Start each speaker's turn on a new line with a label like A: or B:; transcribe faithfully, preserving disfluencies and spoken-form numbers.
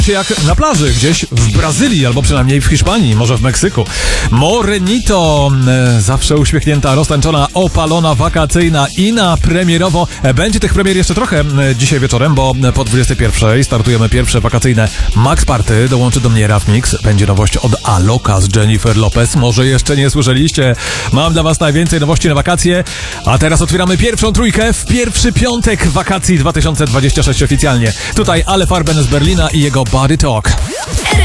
A: jak na plaży, gdzieś w Brazylii, albo przynajmniej w Hiszpanii, może w Meksyku. Morenito, e, zawsze uśmiechnięta, roztańczona, opalona, wakacyjna i na premierowo. E, będzie tych premier jeszcze trochę e, dzisiaj wieczorem, bo po dwudziestej pierwszej startujemy pierwsze wakacyjne Max Party. Dołączy do mnie Raf Mix. Będzie nowość od Aloka z Jennifer Lopez. Może jeszcze nie słyszeliście. Mam dla was najwięcej nowości na wakacje. A teraz otwieramy pierwszą trójkę w pierwszy piątek wakacji dwa tysiące dwudziesty szósty oficjalnie. Tutaj Ale Farben z Berlina i jego Body Talk.